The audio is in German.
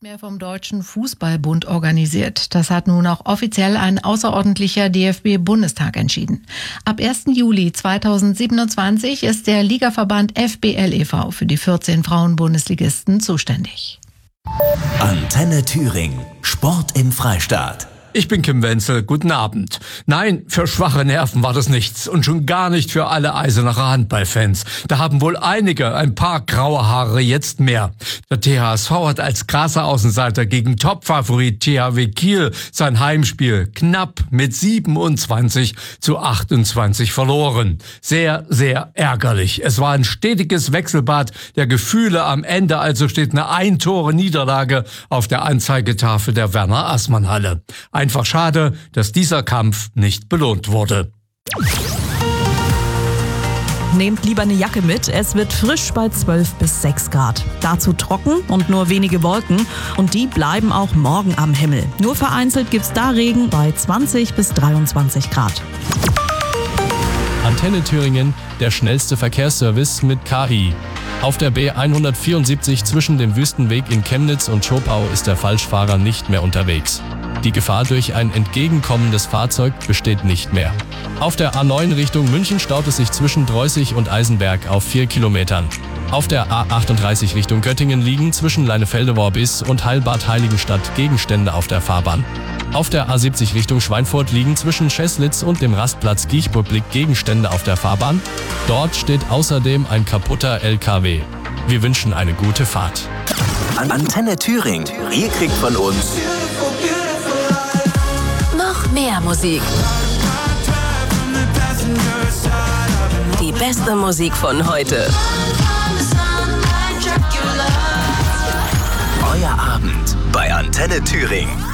mehr vom Deutschen Fußballbund organisiert. Das hat nun auch offiziell ein außerordentlicher DFB-Bundestag entschieden. Ab 1. Juli 2027 ist der Ligaverband FBL e.V. für die 14 Frauen-Bundesligisten zuständig. Antenne Thüringen. Sport im Freistaat. Ich bin Kim Wenzel, guten Abend. Nein, für schwache Nerven war das nichts und schon gar nicht für alle Eisenacher Handballfans. Da haben wohl einige ein paar graue Haare jetzt mehr. Der THSV hat als krasser Außenseiter gegen Topfavorit THW Kiel sein Heimspiel knapp mit 27:28 verloren. Sehr, sehr ärgerlich. Es war ein stetiges Wechselbad der Gefühle. Am Ende also steht eine Ein-Tore-Niederlage auf der Anzeigetafel der Werner-Assmann-Halle. Einfach schade, dass dieser Kampf nicht belohnt wurde. Nehmt lieber eine Jacke mit, es wird frisch bei 12 bis 6 Grad. Dazu trocken und nur wenige Wolken und die bleiben auch morgen am Himmel. Nur vereinzelt gibt's da Regen bei 20 bis 23 Grad. Antenne Thüringen, der schnellste Verkehrsservice mit KI. Auf der B174 zwischen dem Wüstenweg in Chemnitz und Schopau ist der Falschfahrer nicht mehr unterwegs. Die Gefahr durch ein entgegenkommendes Fahrzeug besteht nicht mehr. Auf der A9 Richtung München staut es sich zwischen Dreußig und Eisenberg auf 4 Kilometern. Auf der A38 Richtung Göttingen liegen zwischen Leinefelde-Worbis und Heilbad Heiligenstadt Gegenstände auf der Fahrbahn. Auf der A70 Richtung Schweinfurt liegen zwischen Scheßlitz und dem Rastplatz Giechburg Gegenstände auf der Fahrbahn. Dort steht außerdem ein kaputter LKW. Wir wünschen eine gute Fahrt. Antenne Thüringen. Ihr kriegt von uns noch mehr Musik. Die beste Musik von heute. Euer Abend bei Antenne Thüringen.